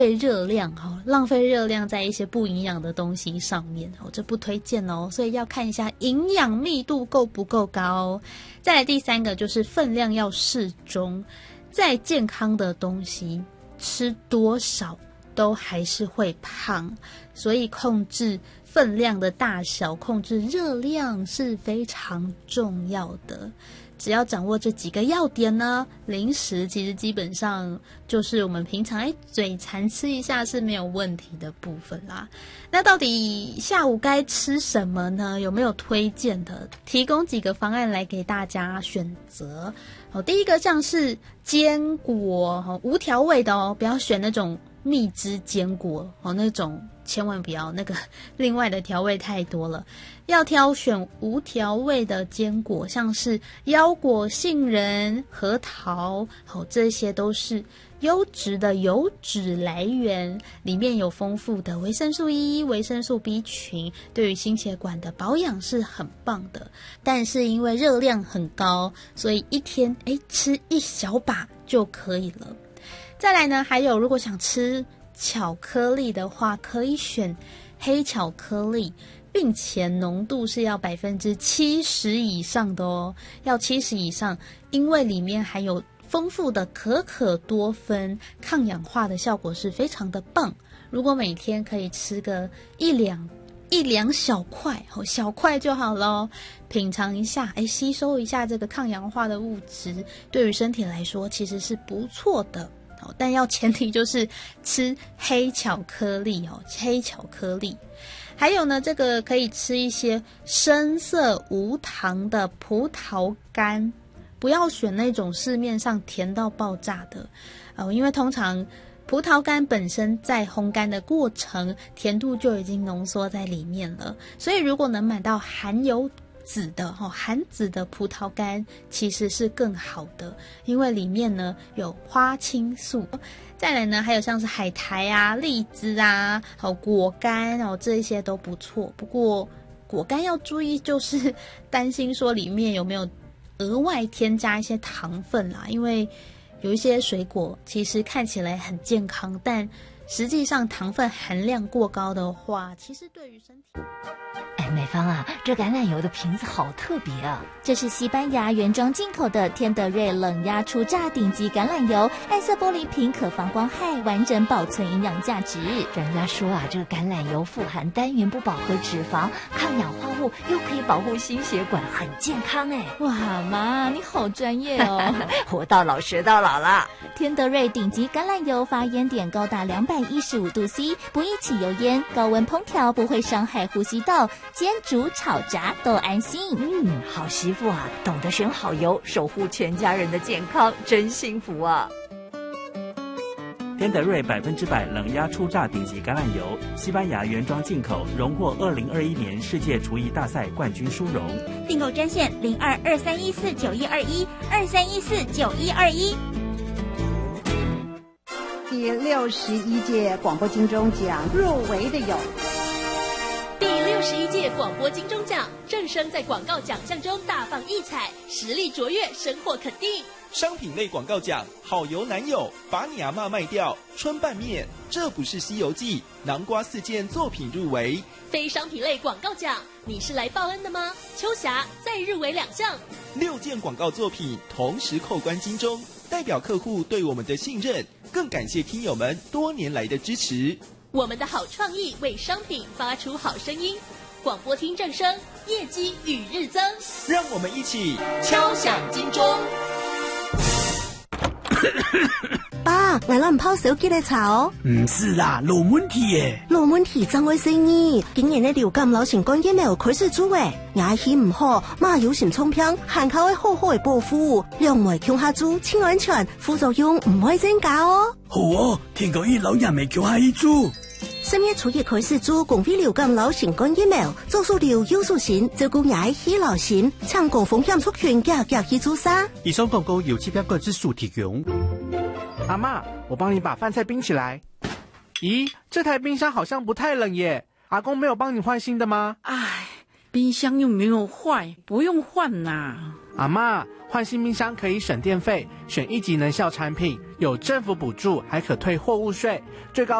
费热量浪费热量在一些不营养的东西上面这不推荐哦。所以要看一下营养密度够不够高。再来第三个就是分量要适中，再健康的东西吃多少都还是会胖，所以控制分量的大小，控制热量是非常重要的。只要掌握这几个要点呢，零食其实基本上就是我们平常嘴馋吃一下是没有问题的部分啦。那到底下午该吃什么呢？有没有推荐的？提供几个方案来给大家选择。第一个像是坚果无调味的不要选那种蜜汁坚果那种千万不要，那个另外的调味太多了，要挑选无调味的坚果，像是腰果、杏仁、核桃这些都是优质的油脂来源，里面有丰富的维生素 E、维生素 B 群，对于心血管的保养是很棒的。但是因为热量很高，所以一天吃一小把就可以了。再来呢，还有如果想吃巧克力的话，可以选黑巧克力，并且浓度是要70%以上的哦，要70以上，因为里面含有丰富的可可多酚，抗氧化的效果是非常的棒。如果每天可以吃个一两小块，小块就好了，品尝一下，吸收一下这个抗氧化的物质，对于身体来说其实是不错的。但要前提就是吃黑巧克力黑巧克力。还有呢，这个可以吃一些深色无糖的葡萄干，不要选那种市面上甜到爆炸的因为通常葡萄干本身在烘干的过程甜度就已经浓缩在里面了，所以如果能买到含有含籽的葡萄干其实是更好的，因为里面呢有花青素。再来呢，还有像是海苔啊、荔枝啊、果干这些都不错。不过果干要注意，就是担心说里面有没有额外添加一些糖分啦，因为有一些水果其实看起来很健康，但实际上糖分含量过高的话，其实对于身体。 美芳啊，这橄榄油的瓶子好特别啊！ 这是西班牙原装进口的天德瑞冷压初榨顶级橄榄油，爱色玻璃瓶可防光害，完整保存营养价值。 专家说这个橄榄油富含单元不饱和脂肪、抗氧化物，又可以保护心血管，很健康哇，妈，你好专业哦！ 活到老学到老啦。 天德瑞顶级橄榄油发烟点高达215度 C， 不易起油烟，高温烹调不会伤害呼吸道，煎煮炒炸都安心。 好媳妇啊，懂得选好油，守护全家人的健康，真幸福啊！ 天德瑞100%冷压初榨顶级橄榄油，西班牙原装进口，荣获2021年世界厨艺大赛冠军殊荣。 订购专线0223149121，23149121。 第61届广播金钟奖入围的有。 第61届广播金钟奖，正声在广告奖项中大放异彩，实力卓越，深获肯定。 商品类广告奖，好油男友，把你阿嬷卖掉，春拌面，这不是西游记，南瓜4件作品入围。 非商品类广告奖，你是来报恩的吗？秋霞再入围2项 ，6件广告作品同时扣关金钟，代表客户对我们的信任，更感谢听友们多年来的支持。 我们的好创意为商品发出好声音，广播厅正声，业绩与日增。 让我们一起敲响金钟。 爸，我攞唔泡手機嚟炒。 唔是啦，老問題耶。 老問題怎會生意？竟然呢流感流行感染苗佢是豬誒，牙氣唔好，媽有閃沖片，限靠喺好好嘅保護，讓我強下豬清安全，副作用唔會增加哦。 好哦，聽講老人未強下一豬。 深夜儲熱佢是豬，共非流感流行感染苗，做數療優數線，照顧牙氣流行，搶高風險族群嘅牙氣豬殺。 以上廣告由疾病管制署提供。 阿嬷，我幫你把飯菜冰起來。咦，這台冰箱好像不太冷耶，阿公沒有幫你換新的嗎？ 唉， 冰箱又没有坏，不用换啦。 阿嬷，换新冰箱可以省电费，选1级能效产品，有政府补助，还可退货物税，最高